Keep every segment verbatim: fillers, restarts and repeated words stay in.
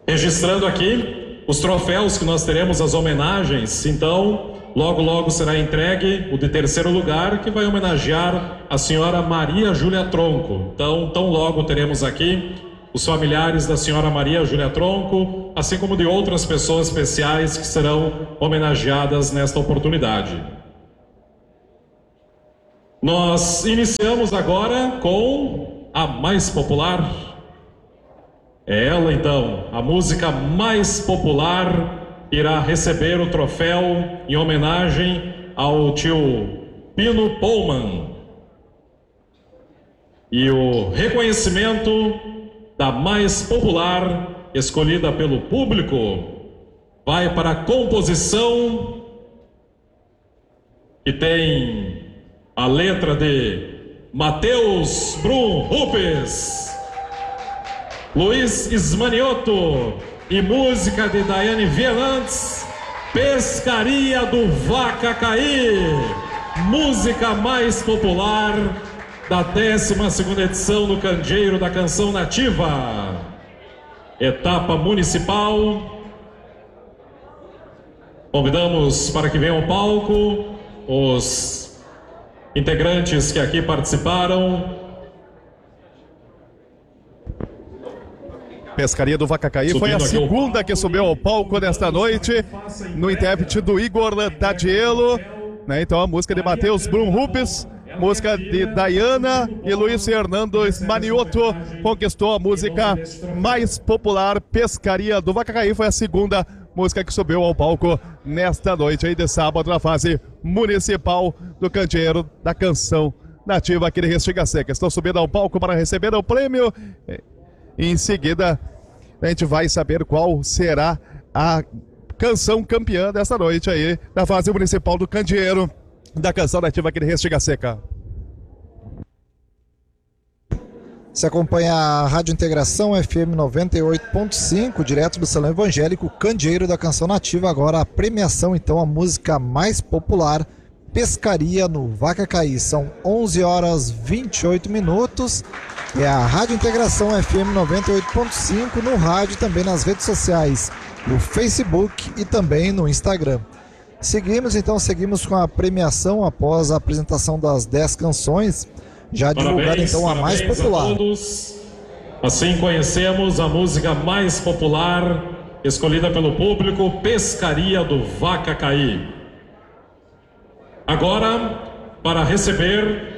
Registrando aqui os troféus que nós teremos, as homenagens. Então, logo, logo será entregue o de terceiro lugar, que vai homenagear a senhora Maria Júlia Tronco. Então, tão logo teremos aqui os familiares da senhora Maria Júlia Tronco, assim como de outras pessoas especiais que serão homenageadas nesta oportunidade. Nós iniciamos agora com a mais popular. É ela, então, a música mais popular, irá receber o troféu em homenagem ao tio Pino Pullman. E o reconhecimento da mais popular, escolhida pelo público, vai para a composição que tem a letra de Matheus Brum Rupes, Luiz Ismanioto, e música de Daiane Vianantes, Pescaria do Vacacaí, música mais popular da décima segunda edição do Candeeiro da Canção Nativa. Etapa municipal. Convidamos para que venham ao palco os integrantes que aqui participaram. Pescaria do Vacacaí foi a segunda que subiu ao palco nesta noite, no intérprete do Igor Dadielo, né? Então a música de Matheus Brum Rupes, música de Dayana e Luiz Fernando Ismanioto conquistou a música mais popular. Pescaria do Vacacaí foi a segunda música que subiu ao palco nesta noite aí de sábado na fase municipal do Candeeiro da Canção Nativa aqui de Restinga Seca. Estão subindo ao palco para receber o prêmio. Em seguida, a gente vai saber qual será a canção campeã dessa noite aí, na fase municipal do Candeeiro da Canção Nativa aqui de Restinga Seca. Se acompanha a Rádio Integração F M noventa e oito ponto cinco, direto do Salão Evangélico Candeeiro da Canção Nativa. Agora a premiação, então, a música mais popular, Pescaria no Vacacaí. São onze horas e vinte e oito minutos. É a Rádio Integração F M noventa e oito ponto cinco, no rádio, também nas redes sociais, no Facebook e também no Instagram. Seguimos, então, seguimos com a premiação após a apresentação das dez canções, já divulgada, então, a mais popular. A todos. Assim conhecemos a música mais popular, escolhida pelo público, Pescaria do Vacacaí. Agora, para receber,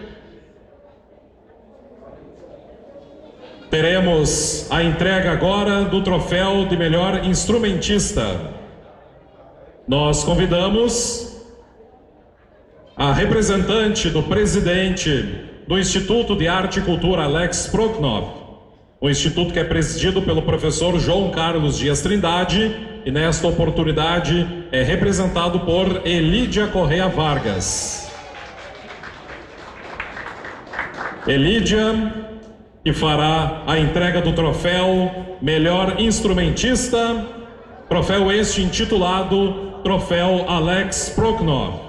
teremos a entrega agora do troféu de melhor instrumentista. Nós convidamos a representante do presidente do Instituto de Arte e Cultura, Alex Proknov, o instituto que é presidido pelo professor João Carlos Dias Trindade, e nesta oportunidade é representado por Elídia Correia Vargas. Elídia, que fará a entrega do troféu melhor instrumentista, troféu este intitulado Troféu Alex Proknov.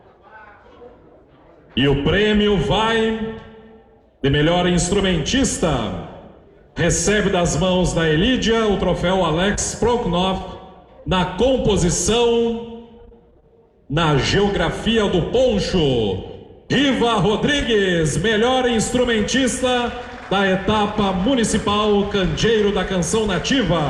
E o prêmio vai de melhor instrumentista, recebe das mãos da Elídia o troféu Alex Proknov na composição, na geografia do poncho, Riva Rodrigues, melhor instrumentista da etapa municipal Candeeiro da Canção Nativa.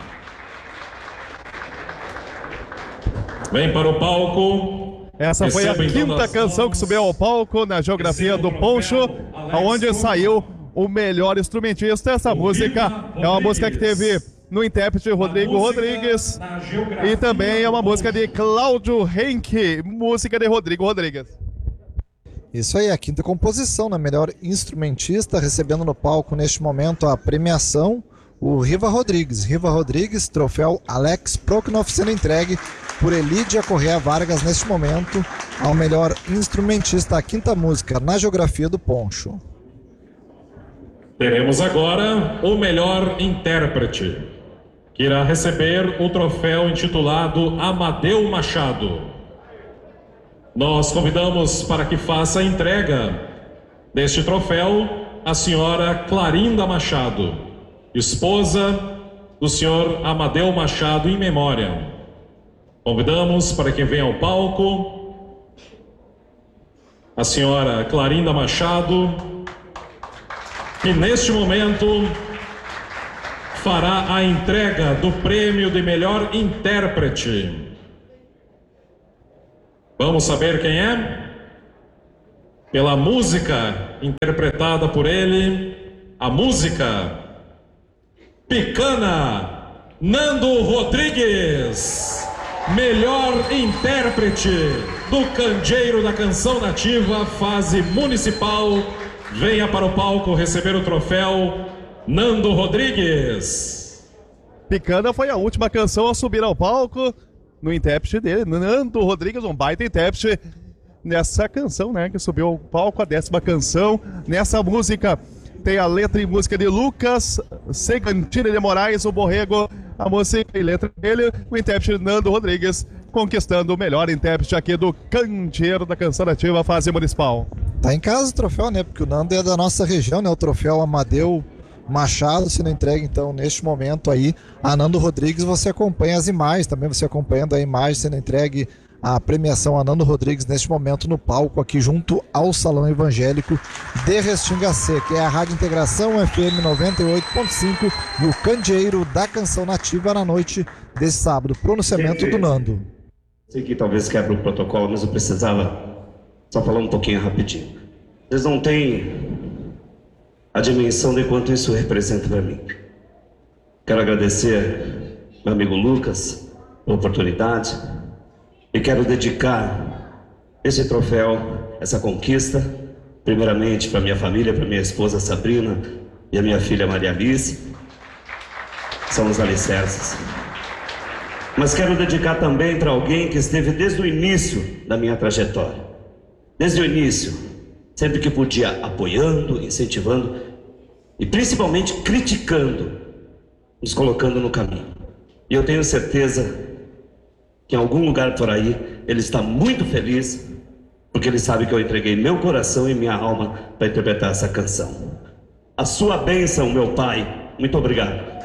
Vem para o palco. Essa foi a quinta canção que subiu ao palco na geografia do poncho, aonde saiu o melhor instrumentista. Essa música é uma música que teve no intérprete Rodrigo Rodrigues e também é uma música de Cláudio Henke, música de Rodrigo Rodrigues. Isso aí, a quinta composição, né? Melhor instrumentista, recebendo no palco neste momento a premiação, o Riva Rodrigues. Riva Rodrigues, troféu Alex Proknov, sendo entregue por Elídia Correia Vargas neste momento ao melhor instrumentista, a quinta música na geografia do poncho. Teremos agora o melhor intérprete, que irá receber o troféu intitulado Amadeu Machado. Nós convidamos para que faça a entrega deste troféu a senhora Clarinda Machado, esposa do senhor Amadeu Machado em memória. Convidamos para que venha ao palco a senhora Clarinda Machado, que neste momento fará a entrega do prêmio de melhor intérprete. Vamos saber quem é? Pela música interpretada por ele, a música Picana, Nando Rodrigues, melhor intérprete do Candeeiro da Canção Nativa, fase municipal. Venha para o palco receber o troféu, Nando Rodrigues. Picana foi a última canção a subir ao palco no intérprete dele, Nando Rodrigues, um baita intérprete nessa canção, né, que subiu ao palco, a décima canção. Nessa música tem a letra e música de Lucas Segantini de Moraes, o Borrego, a música e letra dele, o intérprete Nando Rodrigues, conquistando o melhor intérprete aqui do Candeeiro da Canção Nativa, fase municipal. Tá em casa o troféu, né? Porque o Nando é da nossa região, né? O troféu Amadeu Machado sendo entregue, então, neste momento aí, a Nando Rodrigues. Você acompanha as imagens, também você acompanhando a imagem sendo entregue a premiação a Nando Rodrigues neste momento no palco aqui junto ao Salão Evangélico de Restinga C, que é a Rádio Integração F M noventa e oito ponto cinco e o Candeeiro da Canção Nativa na noite desse sábado. Pronunciamento Sei que, do Nando. Sei que talvez quebre o protocolo, mas eu precisava só falar um pouquinho rapidinho. Vocês não têm a dimensão de quanto isso representa para mim. Quero agradecer meu amigo Lucas pela oportunidade e quero dedicar esse troféu, essa conquista, primeiramente para minha família, para minha esposa Sabrina e a minha filha Maria Alice. São os alicerces. Mas quero dedicar também para alguém que esteve desde o início da minha trajetória. Desde o início, sempre que podia, apoiando, incentivando e principalmente criticando, nos colocando no caminho. E eu tenho certeza que em algum lugar por aí ele está muito feliz, porque ele sabe que eu entreguei meu coração e minha alma para interpretar essa canção. A sua bênção, meu pai. Muito obrigado.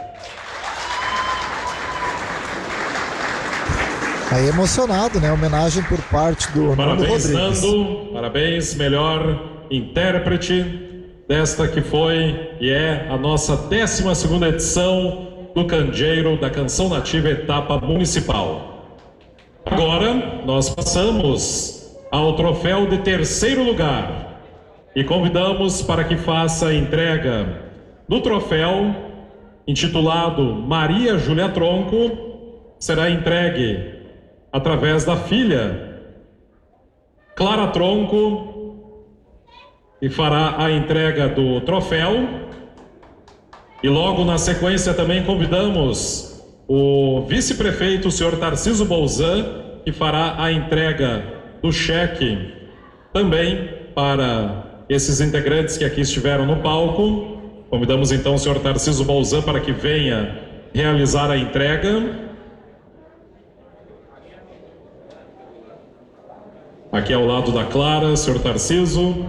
Aí emocionado, né? Homenagem por parte do Nando Rodrigues. Parabéns, Nando. Parabéns, melhor intérprete desta que foi e é a nossa décima segunda edição do Candeeiro da Canção Nativa, etapa municipal. Agora nós passamos ao troféu de terceiro lugar e convidamos para que faça a entrega do troféu intitulado Maria Júlia Tronco. Será entregue através da filha Clara Tronco, e fará a entrega do troféu. E logo na sequência também convidamos o vice-prefeito, o senhor Tarciso Bolzan, que fará a entrega do cheque também para esses integrantes que aqui estiveram no palco. Convidamos então o senhor Tarciso Bolzan para que venha realizar a entrega. Aqui ao lado da Clara, senhor Tarciso.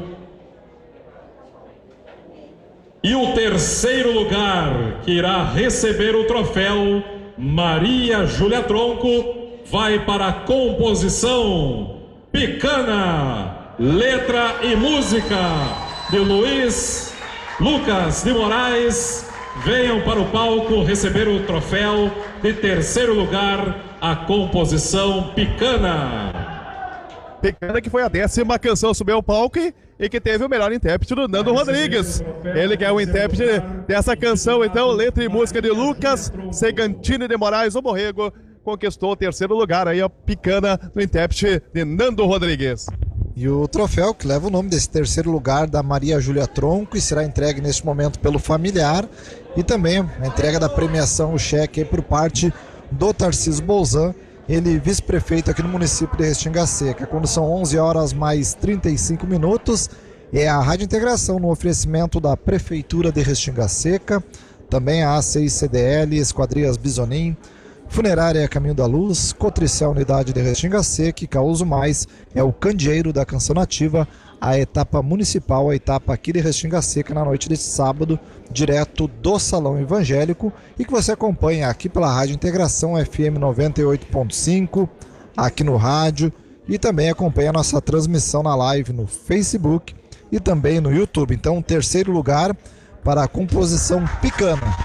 E o terceiro lugar que irá receber o troféu, Maria Júlia Tronco, vai para a composição Picana, letra e música de Luiz Lucas de Moraes. Venham para o palco receber o troféu de terceiro lugar, a composição Picana. Picana, que foi a décima canção a subir ao palco e, e que teve o melhor intérprete do Nando Rodrigues. Ele que é o intérprete dessa canção, então, letra e música de Lucas Segantini de Moraes, o Borrego, conquistou o terceiro lugar aí, a Picana, no intérprete de Nando Rodrigues. E o troféu que leva o nome desse terceiro lugar da Maria Júlia Tronco e será entregue neste momento pelo familiar, e também a entrega da premiação, o cheque aí por parte do Tarciso Bolzan, ele vice-prefeito aqui no município de Restinga Seca. Quando são onze horas mais trinta e cinco minutos, é a Rádio Integração no oferecimento da Prefeitura de Restinga Seca, também a A C I C D L, Esquadrias Bisonim, Funerária Caminho da Luz, Cotricel Unidade de Restinga Seca e Causo Mais é o candeeiro da Canção Nativa, a etapa municipal, a etapa aqui de Restinga Seca na noite de sábado, direto do Salão Evangélico, e que você acompanha aqui pela Rádio Integração F M noventa e oito ponto cinco, aqui no rádio, e também acompanha a nossa transmissão na live no Facebook e também no YouTube. Então, terceiro lugar para a composição Picana.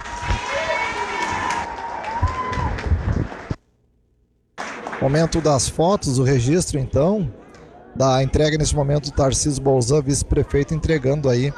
Momento das fotos, o registro então da entrega nesse momento do Tarcísio Bolzan, vice-prefeito, entregando aí